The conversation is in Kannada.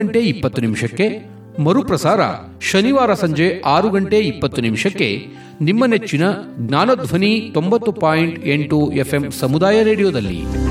6:20 ಮರುಪ್ರಸಾರ ಶನಿವಾರ ಸಂಜೆ 6:20 ನಿಮ್ಮ ನೆಚ್ಚಿನ ಜ್ಞಾನಧ್ವನಿ 90.8 ಎಫ್ಎಂ ಸಮುದಾಯ ರೇಡಿಯೋದಲ್ಲಿ.